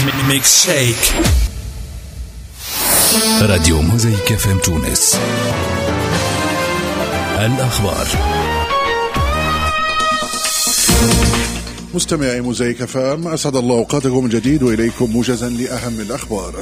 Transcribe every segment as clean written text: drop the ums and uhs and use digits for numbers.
ميكس شيك. راديو موزايك FM تونس. الأخبار. مستمعي موزايك FM، أسعد الله أوقاتكم من جديد وإليكم موجزا لأهم الأخبار.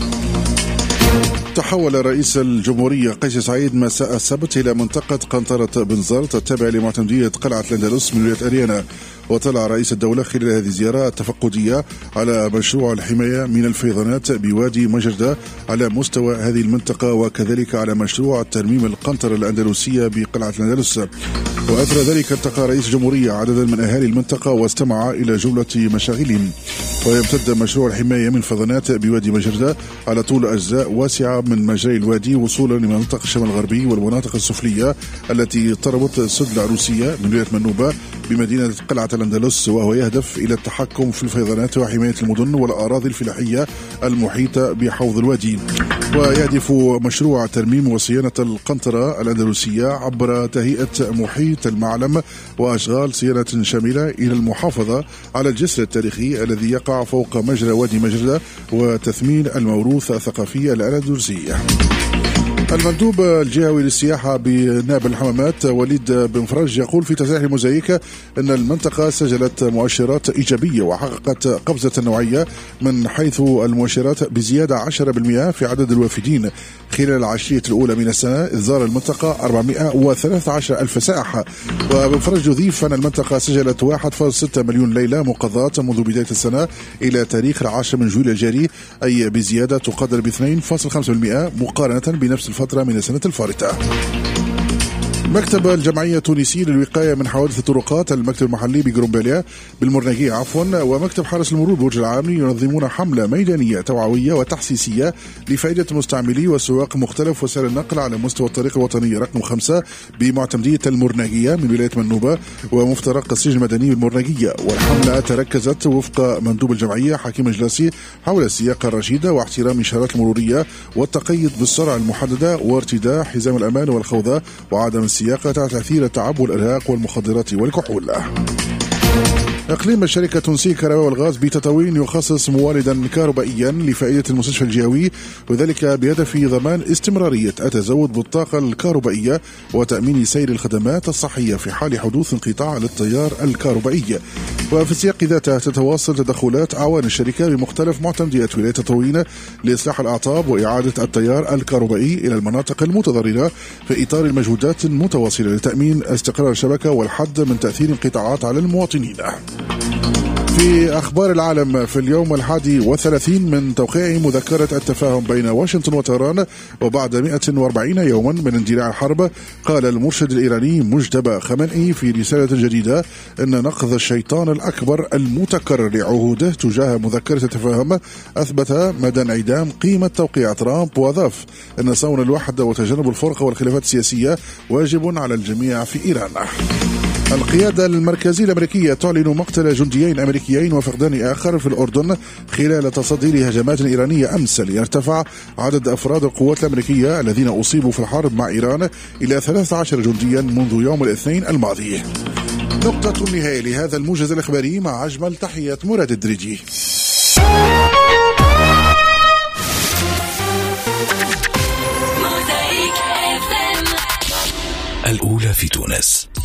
تحول رئيس الجمهورية قيس سعيد مساء السبت إلى منطقة قنطرة بنزرت التابعة لمعتمدية قلعة الأندلس من ولاية أريانا. وطلع رئيس الدولة خلال هذه الزيارة التفقدية على مشروع الحماية من الفيضانات بوادي مجردة على مستوى هذه المنطقة، وكذلك على مشروع ترميم القنطرة الأندلسية بقلعة الأندلس. وأثر ذلك التقى رئيس الجمهورية عددا من أهالي المنطقة واستمع إلى جملة مشاغلهم. ويمتد مشروع الحماية من الفيضانات بوادي مجردة على طول أجزاء واسعة من مجري الوادي وصولا لمناطق الشمال الغربي والمناطق السفلية التي تربط سد العروسية من ولاية منوبة بمدينة قلعة الأندلس، وهو يهدف إلى التحكم في الفيضانات وحماية المدن والأراضي الفلاحية المحيطة بحوض الوادي. ويهدف مشروع ترميم وصيانة القنطرة الأندلسية عبر تهيئة محيط المعلم وأشغال صيانة شاملة إلى المحافظة على الجسر التاريخي الذي يقع فوق مجرى وادي مجردة وتثمين الموروث الثقافي الأندلسي. المندوب الجهوي للسياحة بناب الحمامات وليد بن فرج يقول في تصريح لموزايك أن المنطقة سجلت مؤشرات إيجابية وحققت قفزة نوعية من حيث المؤشرات بزيادة 10% في عدد الوافدين خلال العشرية الأولى من السنة، إذ زار المنطقة 413 ألف سائح. وبن فرج يضيف أن المنطقة سجلت 1.6 مليون ليلة مقضاة منذ بداية السنة إلى تاريخ 10 من جويلية الجاري، أي بزيادة تقدر ب 2.5% مقارنة بنفس الفترة من السنة الفارطة. مكتب الجمعية التونسية للوقاية من حوادث الطرقات المكتب المحلي بجرومباليا بالمرناقية ومكتب حرس المرور بوجه العامري ينظمون حملة ميدانية توعوية وتحسيسية لفائدة مستعملي وسواق مختلف وسائل النقل على مستوى الطريق الوطنية رقم 5 بمعتمدية المرناقية من ولاية منوبة ومفترق السجن المدني بالمرناقية. والحملة تركزت وفق مندوب الجمعية حكيم جلاسي حول السياقة الرشيدة واحترام الإشارات المرورية والتقيد بالسرعة المحددة وارتداء حزام الأمان والخوذة وعدم السياقة تحت تأثير التعب والإرهاق والمخدرات والكحول. إقليم الشركة التونسية كهرباء والغاز بتطاوين يخصص مواردا كهربائيا لفائدة المستشفى الجهوي، وذلك بهدف ضمان استمرارية التزود بالطاقة الكهربائية وتأمين سير الخدمات الصحية في حال حدوث انقطاع للتيار الكهربائي. وفي السياق ذاته تتواصل تدخلات أعوان الشركة بمختلف معتمديات ولاية تطاوين لإصلاح الأعطاب وإعادة التيار الكهربائي إلى المناطق المتضررة في إطار المجهودات المتواصلة لتأمين استقرار الشبكة والحد من تأثير انقطاعات على المواطنين. في أخبار العالم، في اليوم 31 من توقيع مذكرة التفاهم بين واشنطن وطهران وبعد 140 يوما من اندلاع الحرب، قال المرشد الإيراني مجتبى خامنئي في رسالة جديدة أن نقض الشيطان الأكبر المتكرر لعهوده تجاه مذكرة التفاهم أثبت مدى انعدام قيمة توقيع ترامب، وأضاف أن صون الوحدة وتجنب الفرقة والخلافات السياسية واجب على الجميع في إيران. القيادة المركزية الأمريكية تعلن مقتل جنديين أمريكيين وفقدان آخر في الأردن خلال تصدي لهجمات إيرانية أمس، ليرتفع عدد أفراد القوات الأمريكية الذين أصيبوا في الحرب مع إيران إلى 13 جنديا منذ يوم الاثنين الماضي. نقطة النهاية لهذا الموجز الإخباري مع أجمل تحيات مراد الدريجي. الأولى في تونس.